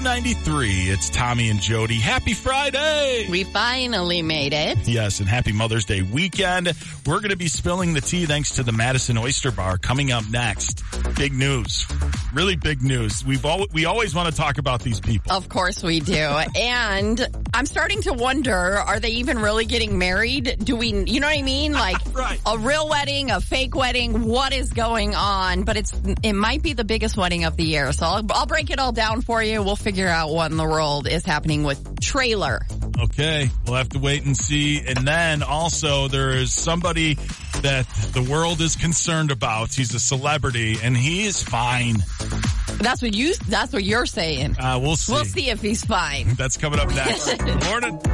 493. It's Tommy and Jody. Happy Friday. We finally made it. Yes, and happy Mother's Day weekend. We're going to be spilling the tea thanks to the Madison Oyster Bar coming up next. Big news. Really big news. We always want to talk about these people. Of course we do. And I'm starting to wonder, are they even really getting married? Do we, you know what I mean? Like Right. A real wedding, a fake wedding, what is going on? But it might be the biggest wedding of the year. So I'll break it all down for you. We'll figure out what in the world is happening with Trailer. Okay, we'll have to wait and see. And then also there is somebody that the world is concerned about. He's a celebrity and he is fine. That's what you're saying. We'll see. We'll see if he's fine. That's coming up next. Good morning.